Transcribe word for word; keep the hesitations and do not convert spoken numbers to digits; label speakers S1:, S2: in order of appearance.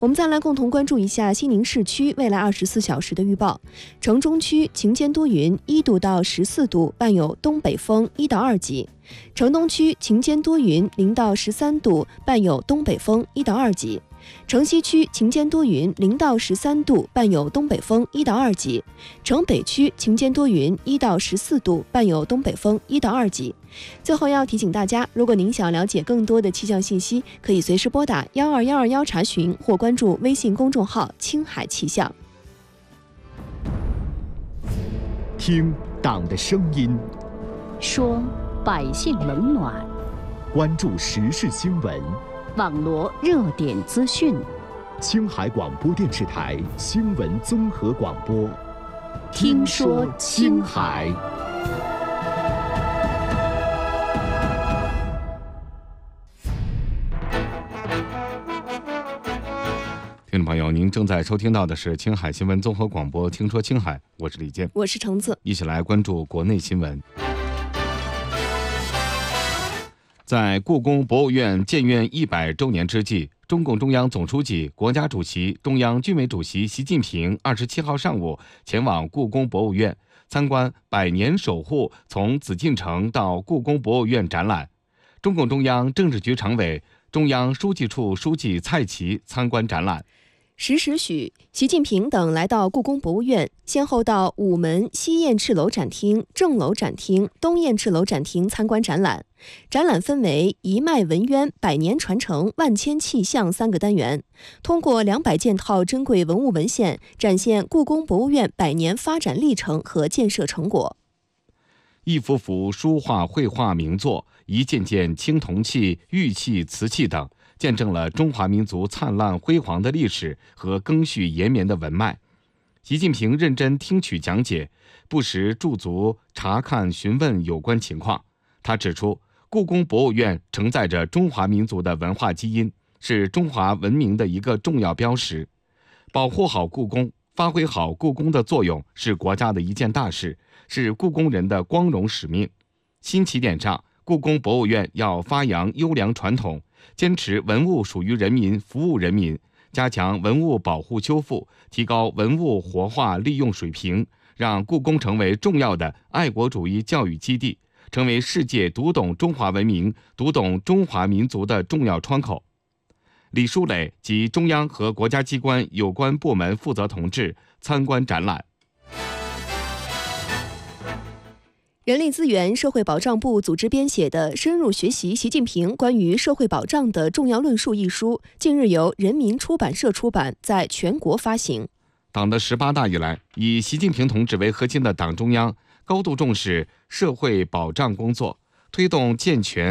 S1: 我们再来共同关注一下西宁市区未来二十四小时的预报。城中区晴间多云，一度到十四度，伴有东北风一到二级；城东区晴间多云，零到十三度，伴有东北风一到二级；城西区晴间多云，零到十三度，伴有东北风一到二级；城北区晴间多云，一到十四度，伴有东北风一到二级。最后要提醒大家，如果您想了解更多的气象信息，可以随时拨打幺二幺二幺查询，或关注微信公众号青海气象。
S2: 听党的声音，
S3: 说百姓冷暖，
S2: 关注时事新闻，
S3: 网罗热点资讯。
S2: 青海广播电视台新闻综合广播，
S3: 听说青海。
S4: 听众朋友，您正在收听到的是青海新闻综合广播，听说青海，我是李健，
S1: 我是橙子，
S4: 一起来关注国内新闻。在故宫博物院建院一百周年之际，中共中央总书记、国家主席、中央军委主席习近平二十七号上午前往故宫博物院参观“百年守护从紫禁城到故宫博物院”展览。中共中央政治局常委、中央书记处书记蔡奇参观展览。
S1: 十时许，习近平等来到故宫博物院，先后到午门西燕翅楼展厅、正楼展厅、东燕翅楼展厅参观展览。展览分为一脉文渊、百年传承、万千气象三个单元，通过两百件套珍贵文物文献，展现故宫博物院百年发展历程和建设成果。
S4: 一幅幅书画绘画名作，一件件青铜器、玉器、瓷器等，见证了中华民族灿烂辉煌的历史和赓续延绵的文脉。习近平认真听取讲解，不时驻足查看询问有关情况。他指出，故宫博物院承载着中华民族的文化基因，是中华文明的一个重要标识。保护好故宫，发挥好故宫的作用，是国家的一件大事，是故宫人的光荣使命。新起点上，故宫博物院要发扬优良传统，坚持文物属于人民、服务人民，加强文物保护修复，提高文物活化利用水平，让故宫成为重要的爱国主义教育基地，成为世界读懂中华文明、读懂中华民族的重要窗口。李书磊及中央和国家机关有关部门负责同志参观展览。
S1: 人力资源社会保障部组织编写的《深入学习习近平关于社会保障的重要论述》一书，近日由人民出版社出版，在全国发行。
S4: 党的十八大以来，以习近平同志为核心的党中央高度重视社会保障工作，推动健全